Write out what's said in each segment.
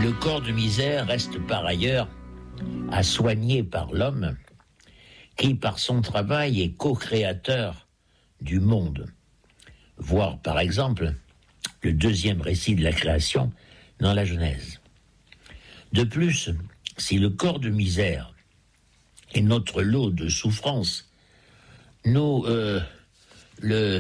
Le corps de misère reste par ailleurs à soigner par l'homme qui, par son travail, est co-créateur du monde. Voir, par exemple, le deuxième récit de la création dans la Genèse. De plus, si le corps de misère est notre lot de souffrance, nous le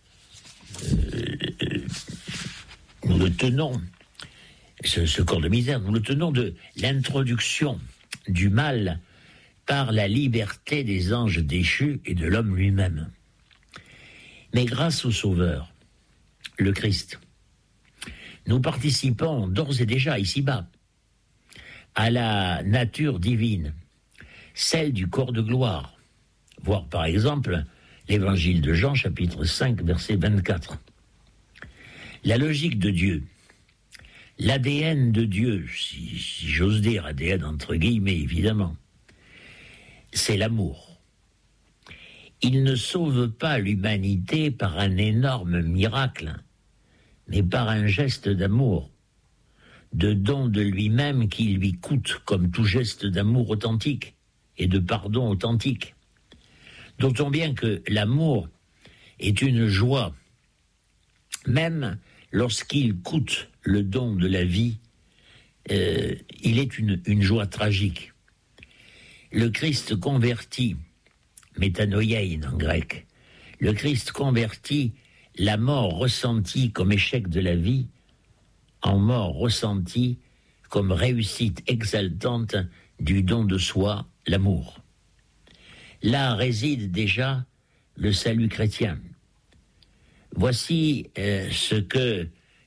tenons, ce corps de misère, nous le tenons de l'introduction du mal par la liberté des anges déchus et de l'homme lui-même. Mais grâce au Sauveur, le Christ, nous participons d'ores et déjà ici-bas à la nature divine, celle du corps de gloire. Voir par exemple l'évangile de Jean, chapitre 5, verset 24. La logique de Dieu, l'ADN de Dieu, si j'ose dire, ADN entre guillemets évidemment, c'est l'amour. Il ne sauve pas l'humanité par un énorme miracle, mais par un geste d'amour, de don de lui-même qui lui coûte comme tout geste d'amour authentique et de pardon authentique. D'autant bien que l'amour est une joie, même lorsqu'il coûte le don de la vie, il est une joie tragique. Le Christ convertit, métanoïein en grec, le Christ convertit la mort ressentie comme échec de la vie en mort ressentie comme réussite exaltante du don de soi, l'amour. Là réside déjà le salut chrétien. Voici ce que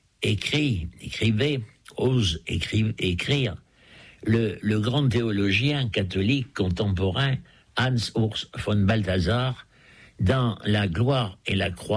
ose écrire le grand théologien catholique contemporain Hans Urs von Balthasar dans La gloire et la croix